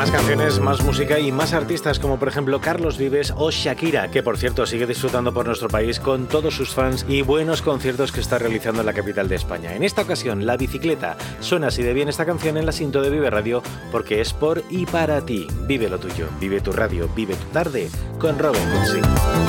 Más canciones, más música y más artistas como por ejemplo Carlos Vives o Shakira, que por cierto sigue disfrutando por nuestro país con todos sus fans y buenos conciertos que está realizando en la capital de España. En esta ocasión, La Bicicleta. Suena así de bien esta canción en la cinta de Vive Radio porque es por y para ti. Vive lo tuyo, vive tu radio, vive tu tarde con Robin Cootsy.